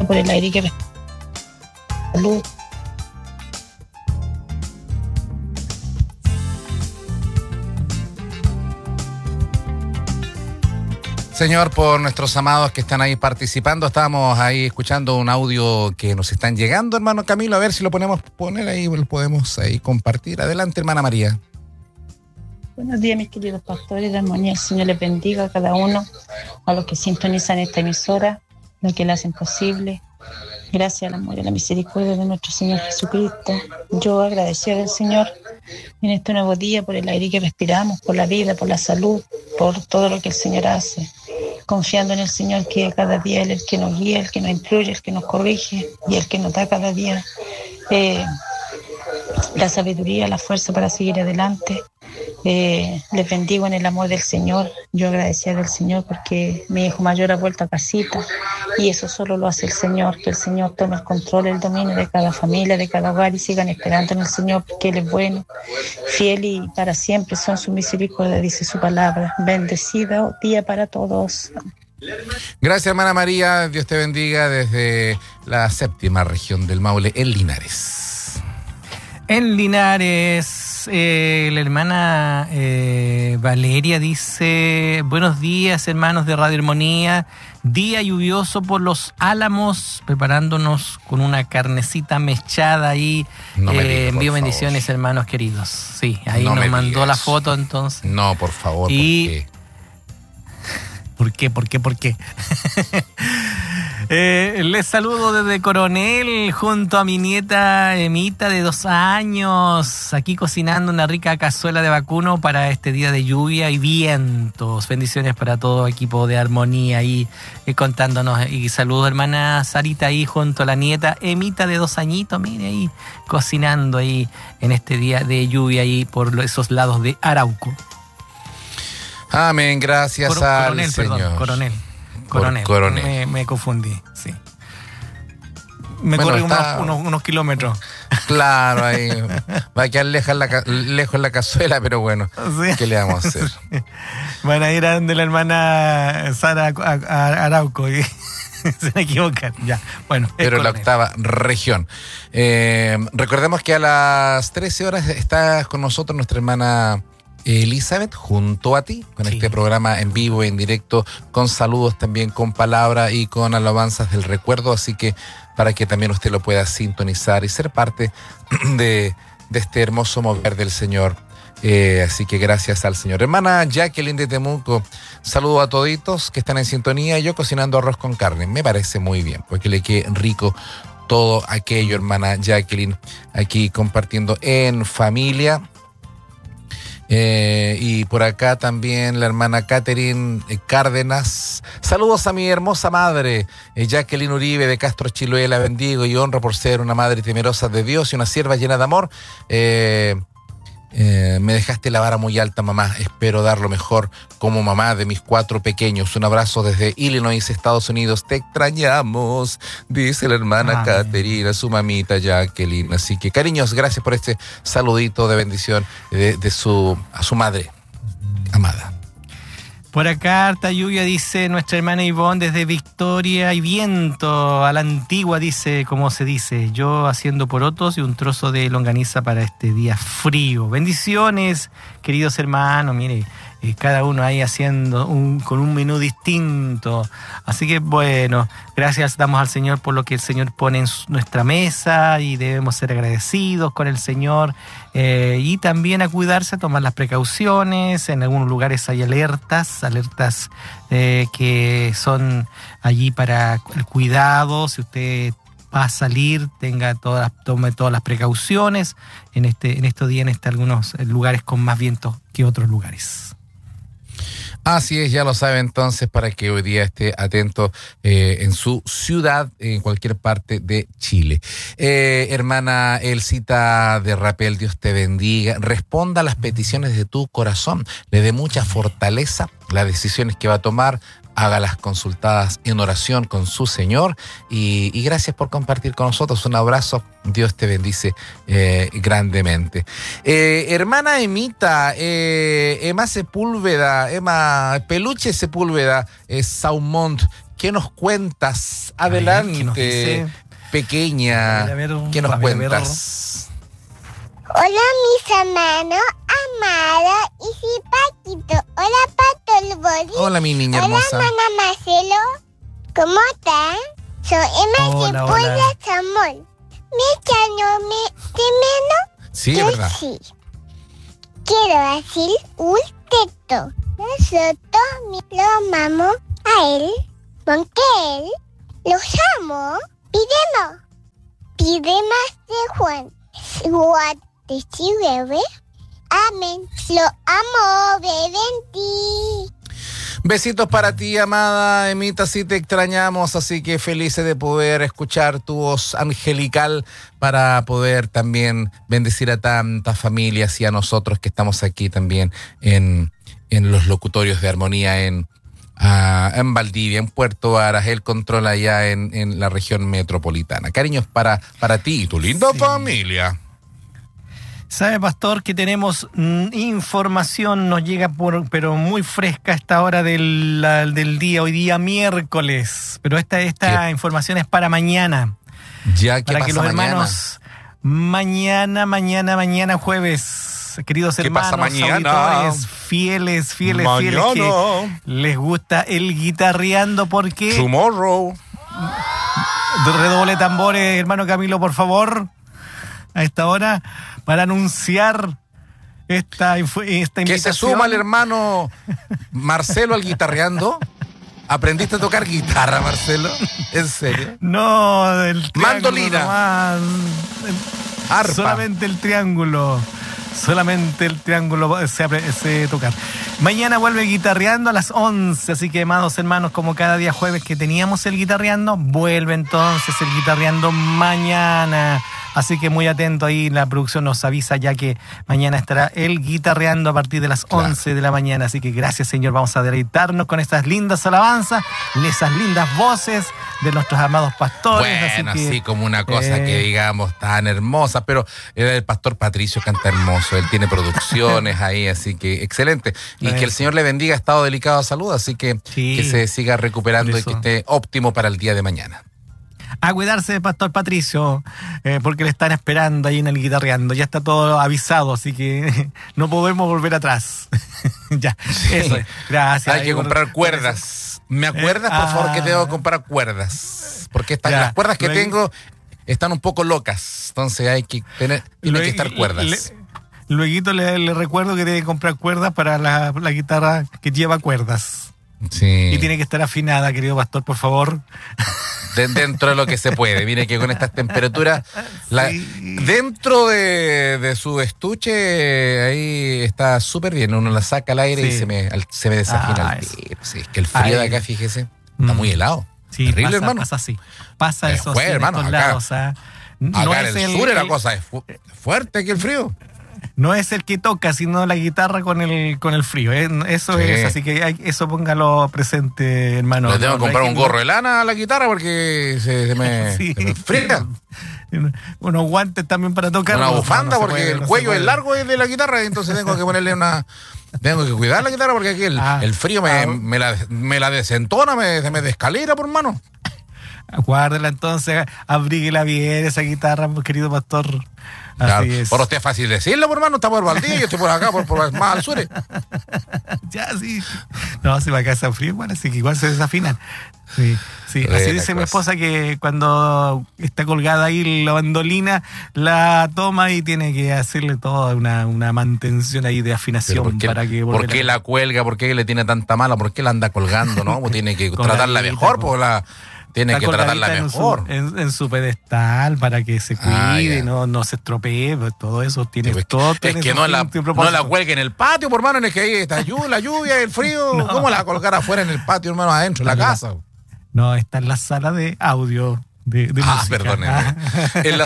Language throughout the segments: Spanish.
por el aire que salud. Señor, por nuestros amados que están ahí participando, estábamos ahí escuchando un audio que nos están llegando, hermano Camilo, a ver si lo podemos poner ahí, lo podemos ahí compartir. Adelante, hermana María. Buenos días, mis queridos pastores de Armonía. El Señor les bendiga a cada uno, a los que sintonizan esta emisora, los que la hacen posible. Gracias al amor y a la misericordia de nuestro Señor Jesucristo. Yo agradecida del Señor en este nuevo día por el aire que respiramos, por la vida, por la salud, por todo lo que el Señor hace. Confiando en el Señor que cada día Él es el que nos guía, el que nos instruye, el que nos corrige y el que nos da cada día la sabiduría, la fuerza para seguir adelante. Les bendigo en el amor del Señor. Yo agradecida del Señor porque mi hijo mayor ha vuelto a casita y eso solo lo hace el Señor, que el Señor tome el control, el dominio de cada familia, de cada hogar y sigan esperando en el Señor porque Él es bueno, fiel y para siempre son sus misericordias, dice su palabra. Bendecido día para todos. Gracias, hermana María. Dios te bendiga desde la 7ª región del Maule, en Linares. En Linares, la hermana Valeria dice: buenos días, hermanos de Radio Armonía. Día lluvioso por Los Álamos, preparándonos con una carnecita mechada ahí. No me diga, envío por bendiciones, favor. Hermanos queridos. Sí, ahí No nos me mandó diga la eso. foto entonces. No, por favor, Y- ¿por qué? ¿Por qué? Les saludo desde Coronel junto a mi nieta Emita de 2 años, aquí cocinando una rica cazuela de vacuno para este día de lluvia y vientos. Bendiciones para todo equipo de Armonía ahí contándonos. Y saludo hermana Sarita ahí junto a la nieta Emita de 2 añitos, mire ahí cocinando ahí en este día de lluvia ahí por esos lados de Arauco. Amén, gracias al Coronel, Señor. perdón, Coronel. Coronel. Me confundí, sí. Me Bueno, corrí está- unos kilómetros. Claro, ahí va a quedar lejos la cazuela, pero bueno, Sí. ¿qué le vamos a hacer? Van a ir a donde la hermana Sara a Arauco y se van a equivocar. Ya, bueno. Pero la Coronel. 8ª región. Recordemos que a las 13 horas está con nosotros nuestra hermana Elizabeth, junto a ti, con Sí. este programa en vivo, en directo, con saludos también, con palabra y con alabanzas del recuerdo, así que para que también usted lo pueda sintonizar y ser parte de este hermoso mover del Señor. Así que gracias al Señor. Hermana Jacqueline de Temuco, saludo a toditos que están en sintonía. Yo cocinando arroz con carne, me parece muy bien, porque le quede rico todo aquello, hermana Jacqueline, aquí compartiendo en familia. Y por acá también la hermana Catherine Cárdenas. Saludos a mi hermosa madre, Jacqueline Uribe de Castro Chiloé. La bendigo y honro por ser una madre temerosa de Dios y una sierva llena de amor. Me dejaste la vara muy alta, mamá. Espero dar lo mejor como mamá de mis 4 pequeños. Un abrazo desde Illinois, Estados Unidos. Te extrañamos, dice la hermana Caterina, su mamita Jacqueline. Así que cariños, gracias por este saludito de bendición a su madre amada. Por acá, harta lluvia, dice nuestra hermana Ivonne desde Victoria y viento a la antigua, dice, como se dice, yo haciendo porotos y un trozo de longaniza para este día frío. Bendiciones, queridos hermanos, mire, cada uno ahí haciendo con un menú distinto. Así que bueno, gracias damos al Señor por lo que el Señor pone en nuestra mesa y debemos ser agradecidos con el Señor y también a cuidarse, a tomar las precauciones. En algunos lugares hay alertas que son allí para el cuidado. Si usted va a salir, tome todas las precauciones en estos días, en algunos lugares con más viento que otros lugares. Así es, ya lo sabe entonces, para que hoy día esté atento en su ciudad, en cualquier parte de Chile. Hermana Elcita de Rapel, Dios te bendiga. Responda a las peticiones de tu corazón. Le dé mucha fortaleza las decisiones que va a tomar. Hágalas consultadas en oración con su Señor y gracias por compartir con nosotros. Un abrazo, Dios te bendice grandemente. Hermana Emita, Emma Peluche Sepúlveda, Saumont, ¿qué nos cuentas Adelante, ¿qué nos dice? pequeña. A ver, ¿Qué nos a ver. cuentas? Hola mis hermanos, Amara y Paquito. Hola Pato el Boli. Hola, mi niña Hola hermosa. mamá Marcelo. ¿Cómo están? Soy Emma Hola, de hola. Puebla, Zamol. ¿Me extrañó de menos? Sí, es Yo verdad. sí. Quiero decir un texto. Nosotros lo amamos a él, porque él los amo. Pide más de Juan. Juan de bebé. Amén. Lo amo, bebé. Besitos para ti, amada Emita, sí te extrañamos, así que felices de poder escuchar tu voz angelical para poder también bendecir a tantas familias y a nosotros que estamos aquí también en los locutorios de armonía en Valdivia, en Puerto Varas, el control allá en la región metropolitana. Cariños para ti y tu linda familia. ¿Sabe, pastor, que tenemos información, nos llega pero muy fresca a esta hora del día, hoy día miércoles, pero esta información es para mañana. Ya, ¿qué para pasa que los mañana? hermanos, mañana jueves, queridos ¿Qué hermanos, pasa mañana? auditores, fieles que les gusta el guitarreando, porque Tomorrow. redoble tambores, hermano Camilo, por favor, a esta hora, para anunciar esta invitación. Que se suma el hermano Marcelo al guitarreando. ¿Aprendiste a tocar guitarra, Marcelo? ¿En serio? No, del triángulo Mandolina. nomás. Arpa. Solamente el triángulo sé tocar. Mañana vuelve guitarreando a las 11, así que, amados hermanos, como cada día jueves que teníamos el guitarreando, vuelve entonces el guitarreando mañana. Así que muy atento ahí, la producción nos avisa ya que mañana estará el guitarreando a partir de las 11 de la mañana. Así que gracias, Señor, vamos a deleitarnos con estas lindas alabanzas, esas lindas voces de nuestros amados pastores. Bueno, así, así como una cosa que digamos tan hermosa, pero el pastor Patricio canta hermoso, él tiene producciones ahí, así que excelente. Y que el Señor le bendiga, estado delicado de salud, así que Sí, que se siga recuperando y eso. que esté óptimo para el día de mañana. A cuidarse, pastor Patricio, porque le están esperando ahí en el guitarreando. Ya está todo avisado, así que no podemos volver atrás. Ya, eso es. Gracias. Hay que comprar cuerdas. ¿Me acuerdas, por favor, que tengo que comprar cuerdas? Porque Ya, las cuerdas que luego- tengo están un poco locas, entonces hay que tiene que estar cuerdas. Luego le recuerdo que tiene que comprar cuerdas para la guitarra que lleva cuerdas. Sí. Y tiene que estar afinada, querido pastor, por favor. Dentro de lo que se puede. Mire que con estas temperaturas, Sí. dentro de su estuche, ahí está súper bien. Uno la saca al aire Sí. y se me desafina el Eso. tiro. Sí, es que el frío de Ay. acá, fíjese, está muy helado. Sí, Terrible, hermano. pasa así. Pasa eso Fue, así en hermano, estos acá- lados. Acá en el sur la cosa es fuerte aquí el frío. No es el que toca, sino la guitarra con el frío. Eso Sí. es, así que eso póngalo presente, hermano. Le tengo que No comprar hay un gorro de lana a la guitarra porque se me Sí. fría. Unos guantes también para tocar. Una No, bufanda no se porque puede, el no se cuello puede. es largo de la guitarra, entonces tengo que ponerle una... Tengo que cuidar la guitarra porque aquí el frío me la desentona, se me descalera, por mano. Guárdela entonces, abríguela bien esa guitarra, querido pastor. Así Claro, es. por usted es fácil decirlo, por mano, está por Valdivia, yo estoy por acá, por más al sur. Ya, sí. No, si va a casa frío, bueno, así que igual se desafinan. Sí, sí. Así Buena dice mi cosa. esposa que cuando está colgada ahí la bandolina, la toma y tiene que hacerle toda una mantención ahí de Pero afinación para que ¿por qué la cuelga? ¿Por qué le tiene tanta mala? ¿Por qué la anda colgando? ¿No? Pues tiene que tratarla Colgadita, mejor, po. pues tiene que tratarla mejor. En su pedestal para que se cuide, Ya. no se estropee, pues, todo eso tiene Pues, todo. es tiene que su no fin la, y no propósito. la cuelgue en el patio, por mano, es que ahí está la lluvia, el frío. No. ¿Cómo la va a colgar afuera en el patio, hermano, adentro, en la casa? No, está en la sala de audio de música. Perdóneme. En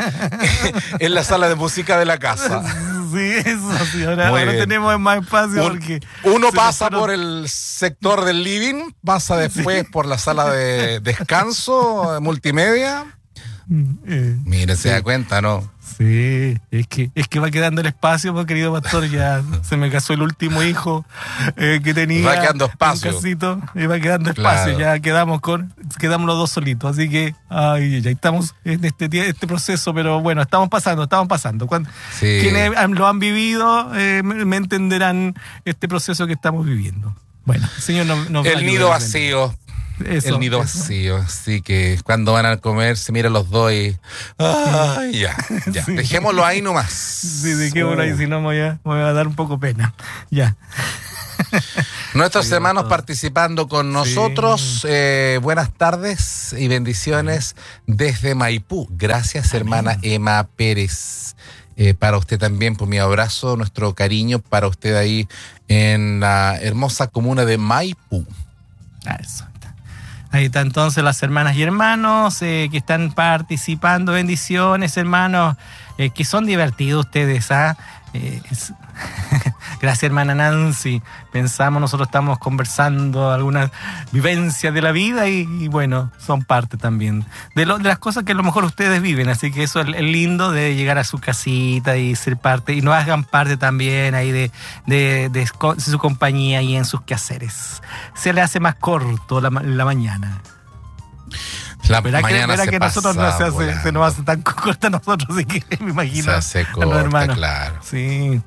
la sala de música de la casa. Sí, eso sí. Ahora Muy bien. tenemos más espacio Un- porque Uno se pasa nos por el sector del living, pasa después por la sala de descanso, multimedia. fueron- Mire, se da cuenta, ¿no? Sí, es que va quedando el espacio, pues, querido pastor, ya se me casó el último hijo que tenía. Va quedando espacio. Un casito, y va quedando espacio, Claro. ya quedamos los dos solitos, así que ya estamos en este proceso, pero bueno, estamos pasando. Sí. Quienes lo han vivido me entenderán este proceso que estamos viviendo. Bueno, el Señor nos va a El nido ayudar. vacío. Eso, El nido eso. vacío. Así que cuando van a comer se miran los dos y... Ay, ya. Sí. Dejémoslo ahí nomás. Sí, dejémoslo ahí, si no me voy a dar un poco pena. Ya. Nuestros Sí, hermanos todo. participando con nosotros. Buenas tardes y bendiciones desde Maipú. Gracias, hermana Emma Pérez. Para usted también, por mi abrazo, nuestro cariño para usted ahí en la hermosa comuna de Maipú. Eso. Ahí está entonces las hermanas y hermanos que están participando. Bendiciones, hermanos, que son divertidos ustedes, ¿ah? Gracias, hermana Nancy. Nosotros estamos conversando algunas vivencias de la vida y bueno, son parte también de las cosas que a lo mejor ustedes viven. Así que eso es lindo de llegar a su casita y ser parte, y nos hagan parte también ahí de su compañía y en sus quehaceres. Se le hace más corto la mañana. La Verá mañana se que pasa nosotros se nos hace tan corta a nosotros, así que me imagino se hace a los corta, hermanos. claro. Sí.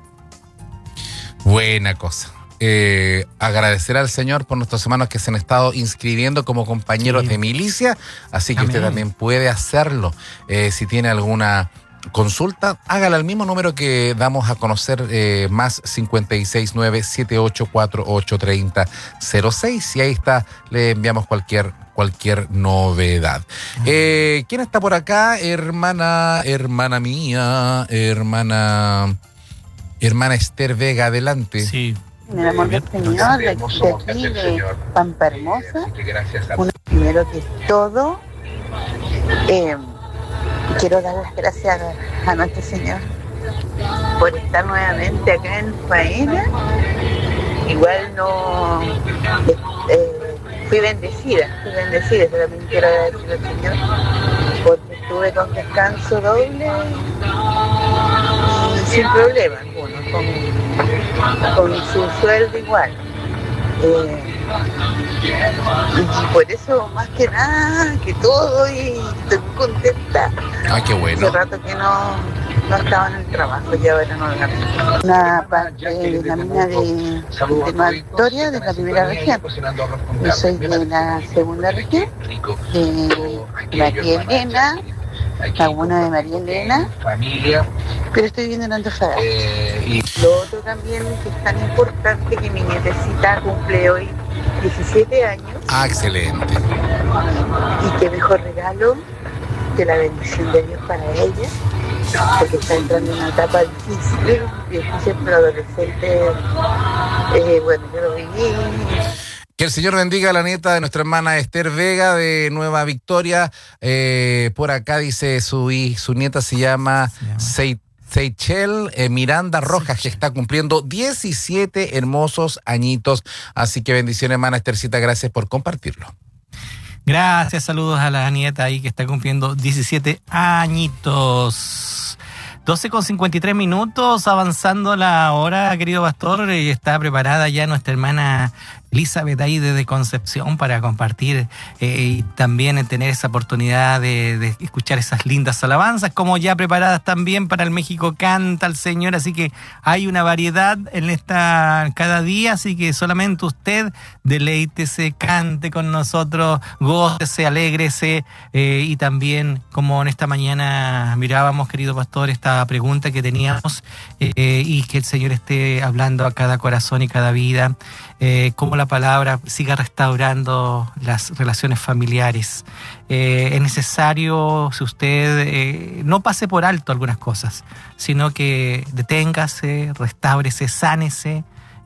Buena cosa. Agradecer al Señor por nuestros hermanos que se han estado inscribiendo como compañeros Sí. de milicia, así que usted Amén. también puede hacerlo. Si tiene alguna consulta, hágala al mismo número que damos a conocer, más 569-7848-3006, y ahí está, le enviamos cualquier novedad. ¿Quién está por acá? Hermana mía, hermana Esther Vega, adelante. Sí. En el amor del Señor, de aquí de Pampa Hermosa, primero que todo, quiero dar las gracias a nuestro Señor por estar nuevamente acá en faena. Igual no fui bendecida, yo también quiero agradecer al Señor porque estuve con descanso doble y sin problema alguno, con su sueldo igual. Y por eso, más que nada, que todo, y estoy muy contenta. Ah, qué bueno. Hace rato que no estaba en el trabajo y ahora no la una parte de la mina de Nueva Victoria, de la primera región. Yo soy de la segunda región, de María Elena, laguna de María Elena, pero estoy viviendo en Antofagasta. Lo otro también que es tan importante, que mi nietecita cumple hoy 17 años. Ah, excelente. Y qué mejor regalo que la bendición de Dios para ella, porque está entrando en una etapa difícil para adolescentes. Bueno, yo lo viví. Que el Señor bendiga a la nieta de nuestra hermana Esther Vega de Nueva Victoria. Por acá dice su nieta se llama Seychelle Miranda Rojas, que está cumpliendo 17 hermosos añitos. Así que bendiciones, hermana Esthercita, gracias por compartirlo. Gracias, saludos a la nieta ahí que está cumpliendo 17 añitos. 12:53, avanzando la hora, querido pastor, y está preparada ya nuestra hermana Elizabeth ahí desde Concepción para compartir y también tener esa oportunidad de escuchar esas lindas alabanzas, como ya preparadas también para el México Canta al Señor. Así que hay una variedad en cada día, así que solamente usted deleítese, cante con nosotros, gócese, alégrese, y también, como en esta mañana mirábamos, querido pastor, esta pregunta que teníamos, y que el Señor esté hablando a cada corazón y cada vida, cómo la palabra siga restaurando las relaciones familiares. Es necesario, si usted no pase por alto algunas cosas, sino que deténgase, restáurese, sánese,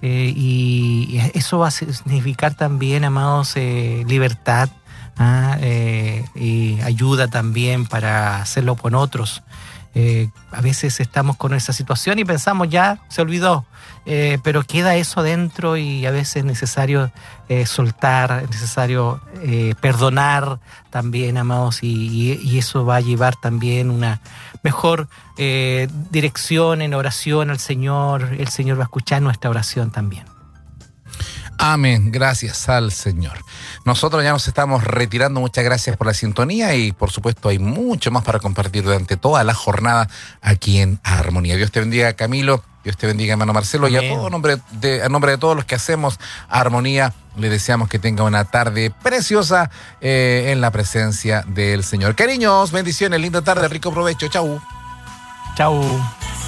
y eso va a significar también, amados, libertad, y ayuda también para hacerlo con otros. A veces estamos con esa situación y pensamos ya se olvidó, pero queda eso dentro y a veces es necesario soltar, es necesario perdonar también, amados, y eso va a llevar también una mejor dirección en oración al Señor. El Señor va a escuchar nuestra oración también. Amén, gracias al Señor. Nosotros ya nos estamos retirando, muchas gracias por la sintonía y por supuesto hay mucho más para compartir durante toda la jornada aquí en Armonía. Dios te bendiga, Camilo, Dios te bendiga, hermano Marcelo. Amén. Y a nombre de todos los que hacemos Armonía, le deseamos que tenga una tarde preciosa en la presencia del Señor. Cariños, bendiciones, linda tarde, rico provecho, chau. Chau.